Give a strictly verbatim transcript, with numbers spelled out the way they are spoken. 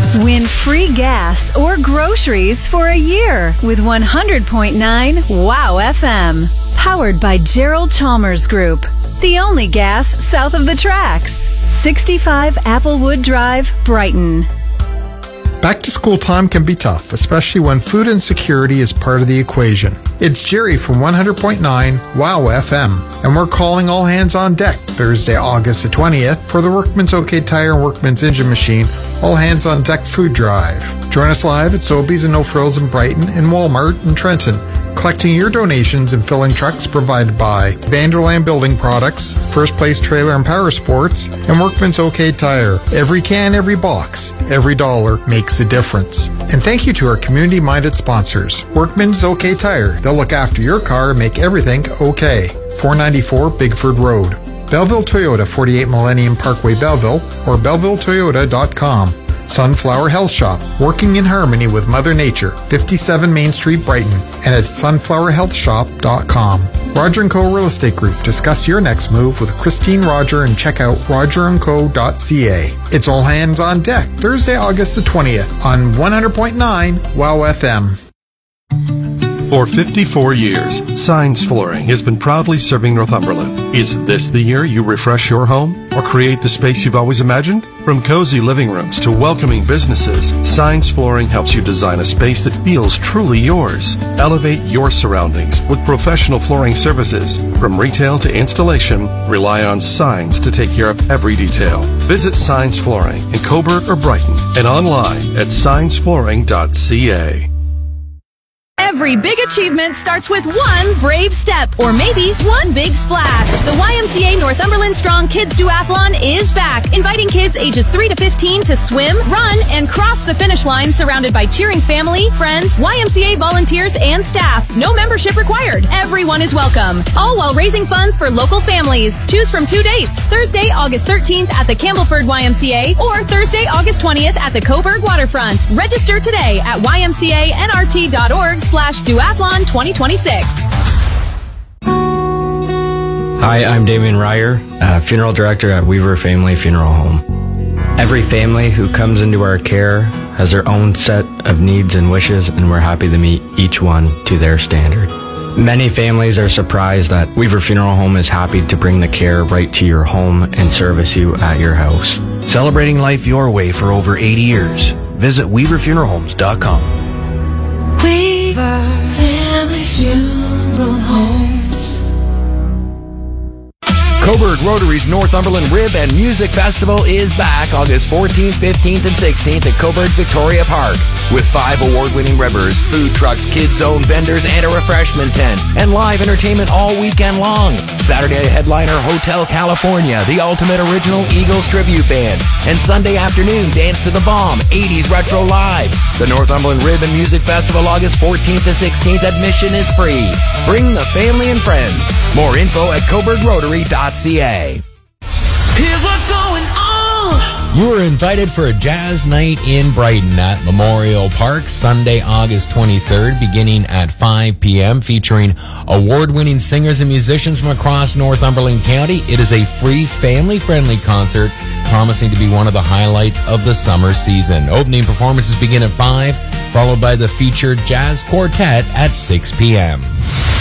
Win free gas or groceries for a year with one hundred point nine Wow F M. Powered by Gerald Chalmers Group. The only gas south of the tracks. sixty-five Applewood Drive, Brighton. Back to school time can be tough, especially when food insecurity is part of the equation. It's Jerry from one hundred point nine Wow F M, and we're calling all hands on deck Thursday, August the twentieth for the Workman's OK Tire and Workman's Engine Machine All Hands on Deck Food Drive. Join us live at Sobeys and No Frills in Brighton and Walmart in Trenton, collecting your donations and filling trucks provided by Vanderland Building Products, First Place Trailer and Power Sports, and Workman's OK Tire. Every can, every box, every dollar makes a difference. And thank you to our community-minded sponsors, Workman's OK Tire. They'll look after your car and make everything okay. four ninety-four Bigford Road. Belleville Toyota, forty-eight Millennium Parkway, Belleville, or belleville toyota dot com. Sunflower Health Shop, working in harmony with Mother Nature, fifty-seven Main Street, Brighton, and at sunflower health shop dot com. Roger and Co. Real Estate Group. Discuss your next move with Christine Roger and check out roger and co dot c a. It's all hands on deck, Thursday, August the twentieth on one hundred point nine Wow F M. For fifty-four years, Signs Flooring has been proudly serving Northumberland. Is this the year you refresh your home or create the space you've always imagined? From cozy living rooms to welcoming businesses, Signs Flooring helps you design a space that feels truly yours. Elevate your surroundings with professional flooring services. From retail to installation, rely on Signs to take care of every detail. Visit Signs Flooring in Coburg or Brighton and online at signs flooring dot c a. Every big achievement starts with one brave step, or maybe one big splash. The Y M C A Northumberland Strong Kids Duathlon is back, inviting kids ages three to fifteen to swim, run, and cross the finish line surrounded by cheering family, friends, Y M C A volunteers, and staff. No membership required. Everyone is welcome. All while raising funds for local families. Choose from two dates, Thursday, August thirteenth at the Campbellford Y M C A or Thursday, August twentieth at the Coburg Waterfront. Register today at y m c a n r t dot org slash duathlon twenty twenty-six. Hi, I'm Damien Ryer, uh, funeral director at Weaver Family Funeral Home. Every family who comes into our care has their own set of needs and wishes, and we're happy to meet each one to their standard. Many families are surprised that Weaver Funeral Home is happy to bring the care right to your home and service you at your house. Celebrating life your way for over eighty years. Visit weaver funeral homes dot com. Weaver Family Funeral Homes. Coburg Rotary's Northumberland Rib and Music Festival is back August fourteenth, fifteenth, and sixteenth at Coburg's Victoria Park. With five award-winning ribbers, food trucks, kids zone vendors, and a refreshment tent, and live entertainment all weekend long. Saturday headliner Hotel California, the ultimate original Eagles tribute band, and Sunday afternoon Dance to the Bomb, eighties Retro Live. The Northumberland Rib and Music Festival August fourteenth to sixteenth. Admission is free. Bring the family and friends. More info at coburg rotary dot c a. Here's what's going on. You are invited for a jazz night in Brighton at Memorial Park, Sunday, August twenty-third, beginning at five p.m., featuring award-winning singers and musicians from across Northumberland County. It is a free, family-friendly concert, promising to be one of the highlights of the summer season. Opening performances begin at five, followed by the featured jazz quartet at six p.m.